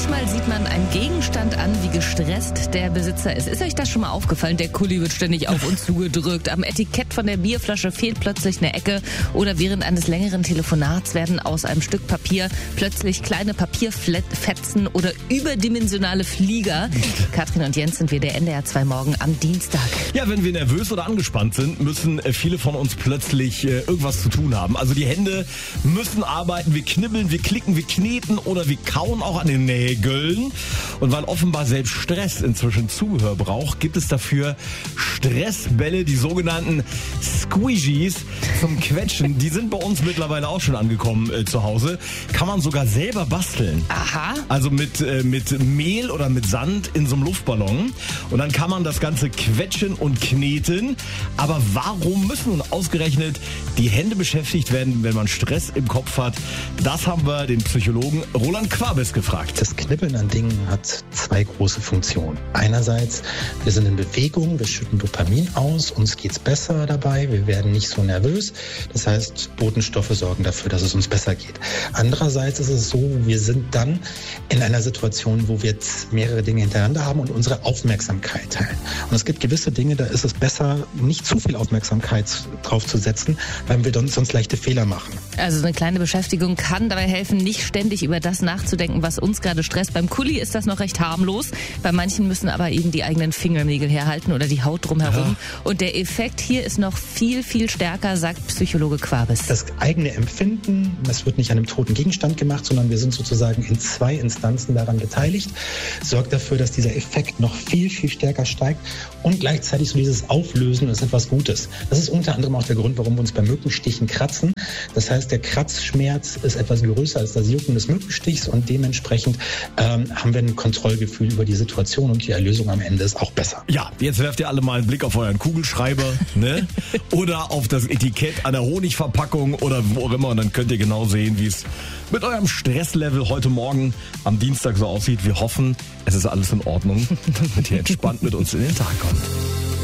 Manchmal sieht man einen Gegenstand an, wie gestresst der Besitzer ist. Ist euch das schon mal aufgefallen? Der Kuli wird ständig auf und zugedrückt. Am Etikett von der Bierflasche fehlt plötzlich eine Ecke. Oder während eines längeren Telefonats werden aus einem Stück Papier plötzlich kleine Papierfetzen oder überdimensionale Flieger. Katrin und Jens sind wir der NDR 2 Morgen am Dienstag. Ja, wenn wir nervös oder angespannt sind, müssen viele von uns plötzlich irgendwas zu tun haben. Also die Hände müssen arbeiten, wir knibbeln, wir klicken, wir kneten oder wir kauen auch an den Nägeln. Und weil offenbar selbst Stress inzwischen Zubehör braucht, gibt es dafür Stressbälle, die sogenannten Squeegees zum Quetschen. Die sind bei uns mittlerweile auch schon angekommen zu Hause. Kann man sogar selber basteln. Aha. Also mit Mehl oder mit Sand in so einem Luftballon. Und dann kann man das Ganze quetschen und kneten. Aber warum müssen nun ausgerechnet die Hände beschäftigt werden, wenn man Stress im Kopf hat? Das haben wir den Psychologen Roland Quabis gefragt. Das Knibbeln an Dingen hat zwei große Funktionen. Einerseits, wir sind in Bewegung, wir schütten Dopamin aus, uns geht's besser dabei, wir werden nicht so nervös. Das heißt, Botenstoffe sorgen dafür, dass es uns besser geht. Andererseits ist es so, wir sind dann in einer Situation, wo wir jetzt mehrere Dinge hintereinander haben und unsere Aufmerksamkeit teilen. Und es gibt gewisse Dinge, da ist es besser, nicht zu viel Aufmerksamkeit drauf zu setzen, weil wir sonst leichte Fehler machen. Also eine kleine Beschäftigung kann dabei helfen, nicht ständig über das nachzudenken, was uns gerade stresst. Beim Kuli ist das noch recht harmlos. Bei manchen müssen aber eben die eigenen Fingernägel herhalten oder die Haut drumherum. Ja. Und der Effekt hier ist noch viel, viel stärker, sagt Psychologe Quabis. Das eigene Empfinden, das wird nicht an einem toten Gegenstand gemacht, sondern wir sind sozusagen in zwei Instanzen daran beteiligt, sorgt dafür, dass dieser Effekt noch viel, viel stärker steigt und gleichzeitig so dieses Auflösen ist etwas Gutes. Das ist unter anderem auch der Grund, warum wir uns bei Mückenstichen kratzen. Das heißt, der Kratzschmerz ist etwas größer als das Jucken des Mückenstichs und dementsprechend haben wir ein Kontrollgefühl über die Situation und die Erlösung am Ende ist auch besser. Ja, jetzt werft ihr alle mal einen Blick auf euren Kugelschreiber, ne? Oder auf das Etikett an der Honigverpackung oder wo auch immer und dann könnt ihr genau sehen, wie es mit eurem Stresslevel heute Morgen am Dienstag so aussieht. Wir hoffen, es ist alles in Ordnung, damit ihr entspannt mit uns in den Tag kommt.